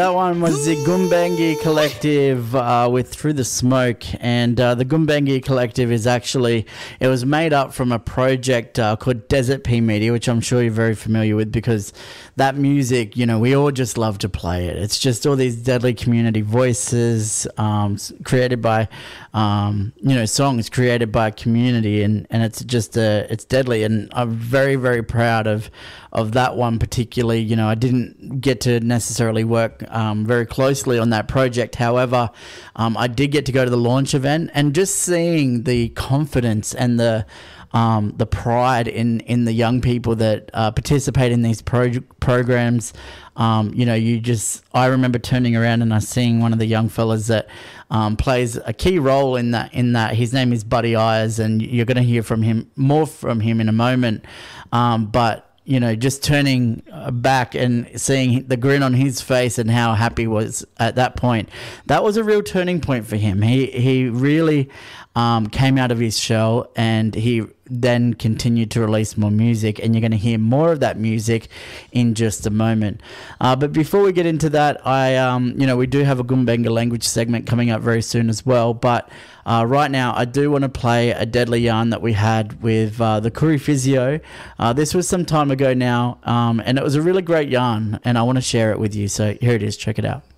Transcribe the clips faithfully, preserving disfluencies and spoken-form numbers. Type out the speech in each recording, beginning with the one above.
That one was the Gumbangi Collective uh, with Through the Smoke, and uh, the Gumbangi Collective is actually, it was made up from a project uh, called Desert P Media, which I'm sure you're very familiar with, because that music, you know, we all just love to play it. It's just all these deadly community voices um, created by, um, you know, songs created by a community, and, and it's just, uh, it's deadly, and I'm very, very proud of, of that one particularly. You know, I didn't get to necessarily work Um, very closely on that project. However, um, I did get to go to the launch event, and just seeing the confidence and the um, the pride in, in the young people that uh, participate in these pro- programs. Um, you know, you just, I remember turning around and I seeing one of the young fellas that um, plays a key role in that, in that. His name is Buddy Ayers, and you're going to hear from him, more from him in a moment. Um, but you know, just turning back and seeing the grin on his face and how happy he was at that point, that was a real turning point for him. He he really um, came out of his shell, and he then continued to release more music, and you're going to hear more of that music in just a moment. Uh, but before we get into that, I um, you know, we do have a Gumbaynggirr language segment coming up very soon as well, but Uh, right now, I do want to play a deadly yarn that we had with uh, the Koori Physio. Uh, this was some time ago now, um, and it was a really great yarn, and I want to share it with you. So here it is. Check it out.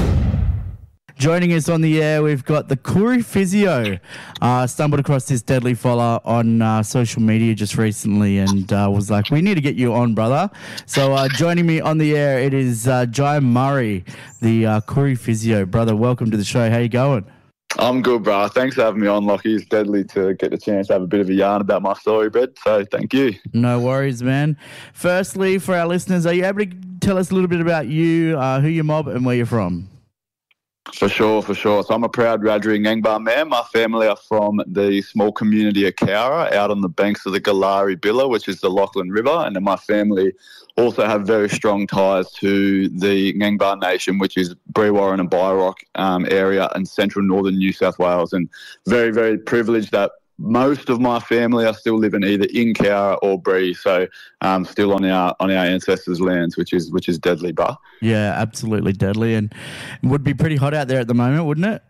Joining us on the air, we've got the Koori Physio. Uh, stumbled across this deadly fella on uh, social media just recently, and uh, was like, we need to get you on, brother. So uh, joining me on the air, it is uh, Jai Murray, the uh, Koori Physio. Brother, welcome to the show. How you going? I'm good, bro. Thanks for having me on, Lockie. It's deadly to get the chance to have a bit of a yarn about my story, Brett. So thank you. No worries, man. Firstly, for our listeners, are you able to tell us a little bit about you, uh, who you mob, and where you're from? For sure, for sure. So I'm a proud Wiradjuri Ngangbah man. My family are from the small community of Cowra, out on the banks of the Galari Billa, which is the Lachlan River. And then my family also have very strong ties to the Ngangbah Nation, which is Brewarren and Bairock um, area in central northern New South Wales. And very, very privileged that most of my family are still living either in Cowra or Bree, so um, still on our on our ancestors' lands, which is which is deadly, bro. Yeah, absolutely deadly, and it would be pretty hot out there at the moment, wouldn't it?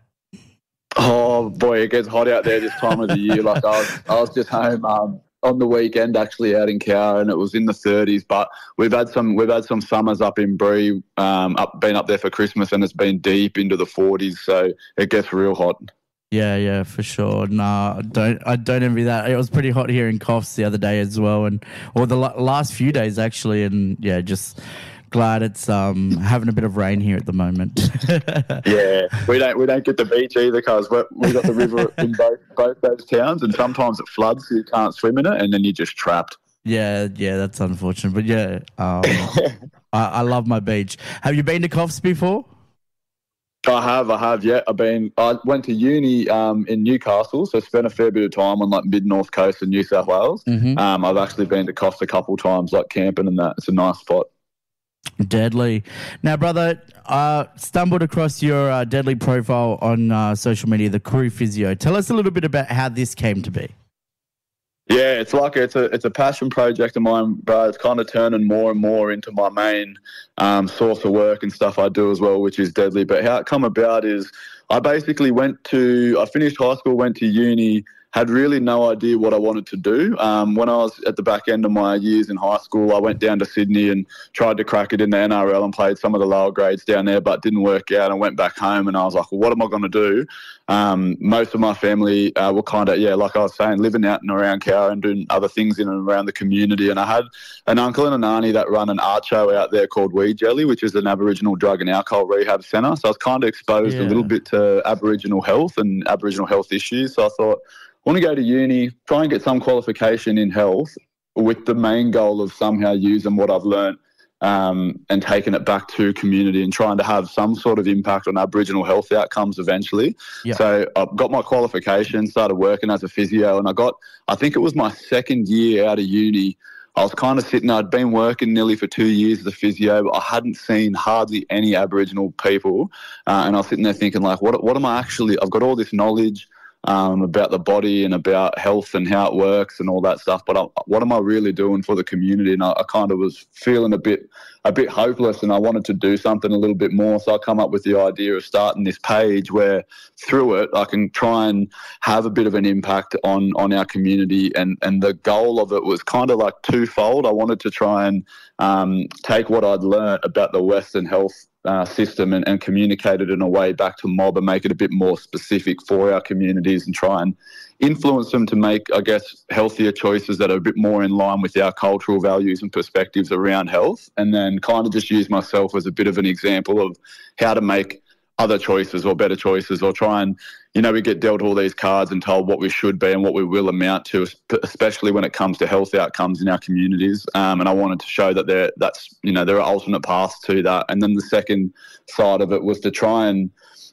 Oh boy, it gets hot out there this time of the year. Like I was, I was just home um, on the weekend, actually out in Cowra, and it was in the thirties. But we've had some we've had some summers up in Bree, um, up been up there for Christmas, and it's been deep into the forties, so it gets real hot. Yeah, yeah, for sure. Nah, I don't I don't envy that. It was pretty hot here in Coffs the other day as well, and or the la- last few days actually, and yeah, just glad it's um having a bit of rain here at the moment. Yeah, we don't we don't get the beach either, because we got the river in both both those towns, and sometimes it floods, so you can't swim in it, and then you're just trapped. Yeah, yeah, that's unfortunate, but yeah, um, I, I love my beach. Have you been to Coffs before? I have, I have, yeah. I've been. I went to uni um, in Newcastle, so spent a fair bit of time on like mid north coast of New South Wales. Mm-hmm. Um, I've actually been to Coffs a couple times, like camping and that. It's a nice spot. Deadly. Now, brother, uh, stumbled across your uh, deadly profile on uh, social media, the Koori Physio. Tell us a little bit about how this came to be. Yeah, it's like it's a it's a passion project of mine, but it's kind of turning more and more into my main um, source of work and stuff I do as well, which is deadly. But how it come about is I basically went to I finished high school, went to uni, had really no idea what I wanted to do. Um, when I was at the back end of my years in high school, I went down to Sydney and tried to crack it in the N R L and played some of the lower grades down there, but didn't work out. I went back home and I was like, well, what am I going to do? Um, most of my family uh, were kind of, yeah, like I was saying, living out and around Cowra and doing other things in and around the community. And I had an uncle and an auntie that run an art show out there called Weed Jelly, which is an Aboriginal drug and alcohol rehab centre. So I was kind of exposed Yeah. a little bit to Aboriginal health and Aboriginal health issues. So I thought, I want to go to uni, try and get some qualification in health with the main goal of somehow using what I've learned um, and taking it back to community and trying to have some sort of impact on Aboriginal health outcomes eventually. Yeah. So I got my qualification, started working as a physio, and I got, I think it was my second year out of uni, I was kind of sitting, I'd been working nearly for two years as a physio, but I hadn't seen hardly any Aboriginal people. Uh, and I was sitting there thinking, like, what, what am I actually, I've got all this knowledge, um, about the body and about health and how it works and all that stuff. But I, what am I really doing for the community? And I, I kind of was feeling a bit a bit hopeless, and I wanted to do something a little bit more. So I come up with the idea of starting this page where through it I can try and have a bit of an impact on on our community. And, and the goal of it was kind of like twofold. I wanted to try and um, take what I'd learnt about the Western health Uh, system and, and communicate it in a way back to mob and make it a bit more specific for our communities and try and influence them to make, I guess, healthier choices that are a bit more in line with our cultural values and perspectives around health, and then kind of just use myself as a bit of an example of how to make other choices or better choices, or try and, you know, we get dealt all these cards and told what we should be and what we will amount to, especially when it comes to health outcomes in our communities. Um, and I wanted to show that there, that's, you know, there are alternate paths to that. And then the second side of it was to try and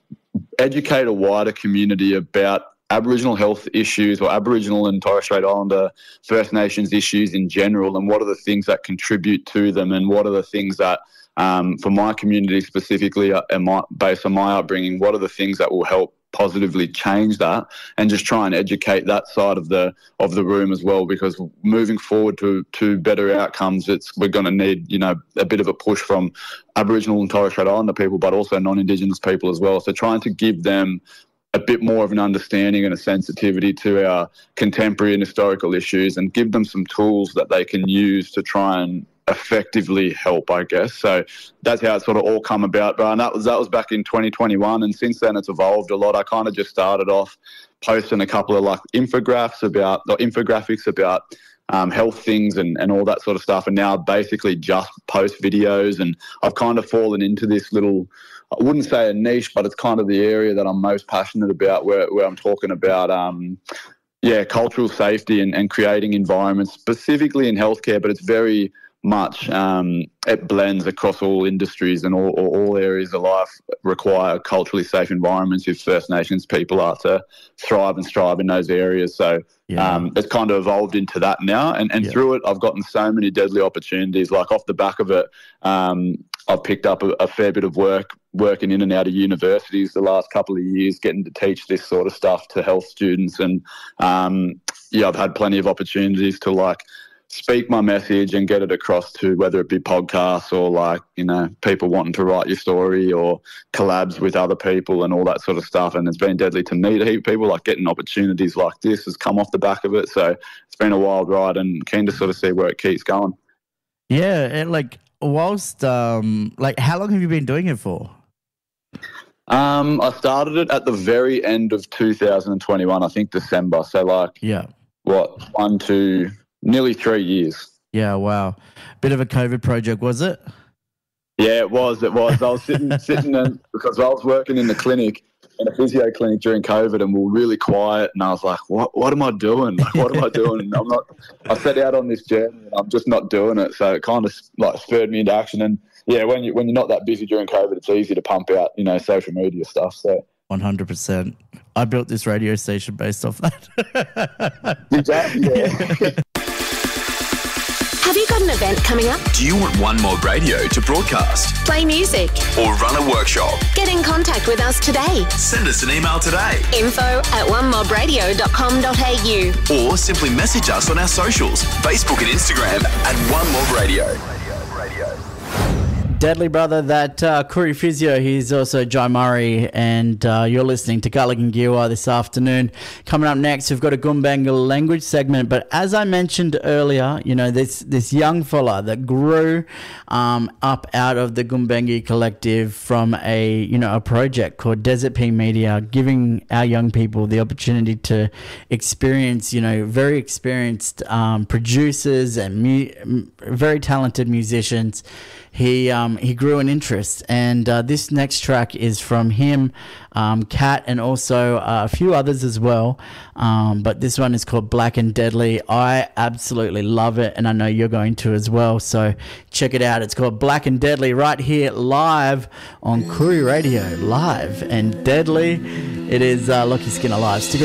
educate a wider community about Aboriginal health issues, or Aboriginal and Torres Strait Islander First Nations issues in general, and what are the things that contribute to them, and what are the things that, um, for my community specifically, uh, and my, based on my upbringing, what are the things that will help positively change that, and just try and educate that side of the of the room as well, because moving forward to to better outcomes, it's we're going to need, you know, a bit of a push from Aboriginal and Torres Strait Islander people, but also non-Indigenous people as well. So trying to give them a bit more of an understanding and a sensitivity to our contemporary and historical issues, and give them some tools that they can use to try and effectively help, I guess. So that's how it sort of all come about. But and that was that was back in twenty twenty-one, and since then it's evolved a lot. I kind of just started off posting a couple of like infographics about or infographics about um, health things and, and all that sort of stuff, and now basically just post videos. And I've kind of fallen into this little, I wouldn't say a niche, but it's kind of the area that I'm most passionate about, where, where I'm talking about, um, yeah, cultural safety and, and creating environments specifically in healthcare, but it's very much, um, it blends across all industries, and all, all, all areas of life require culturally safe environments if First Nations people are to thrive and strive in those areas. So yeah. um, it's kind of evolved into that now. And, and yeah. through it, I've gotten so many deadly opportunities. Like off the back of it, um, I've picked up a, a fair bit of work working in and out of universities the last couple of years, getting to teach this sort of stuff to health students. And um, yeah, I've had plenty of opportunities to like speak my message and get it across to whether it be podcasts or like, you know, people wanting to write your story or collabs with other people and all that sort of stuff. And it's been deadly to meet a heap of people. Like getting opportunities like this has come off the back of it. So it's been a wild ride, and keen to sort of see where it keeps going. Yeah. And like whilst, um, like how long have you been doing it for? Um, I started it at the very end of two thousand twenty-one, I think December. So like, yeah, what, one, two, nearly three years. Yeah, wow. Bit of a COVID project, was it? Yeah, it was. It was. I was sitting, sitting in, because I was working in the clinic, in a physio clinic during COVID, and we were really quiet. And I was like, "What? What am I doing? Like, what am I doing?" And I'm not. I set out on this journey, and I'm just not doing it. So it kind of like spurred me into action. And yeah, when you when you're not that busy during COVID, it's easy to pump out, you know, social media stuff. So. one hundred percent. I built this radio station based off that. Exactly. Yeah. Have you got an event coming up? Do you want One Mob Radio to broadcast, play music, or run a workshop? Get in contact with us today. Send us an email today. Info at one mob radio dot com dot a u. Or simply message us on our socials, Facebook and Instagram at One Mob Radio. Deadly brother, that uh, Koori Physio, he's also Jai Murray, and uh, you're listening to Gulligan Giwa this afternoon. Coming up next, we've got a Gumbaynggirl language segment, but as I mentioned earlier, you know, this this young fella that grew um, up out of the Gumbaynggirl collective from a, you know, a project called Desert Pea Media, giving our young people the opportunity to experience, you know, very experienced um, producers and mu- very talented musicians. He um, he grew an interest, and uh, this next track is from him, um, Kat, and also uh, a few others as well. Um, but this one is called Black and Deadly. I absolutely love it, and I know you're going to as well. So check it out. It's called Black and Deadly right here live on Koori Radio, live and deadly. It is uh, Lockie Skinner live. Stick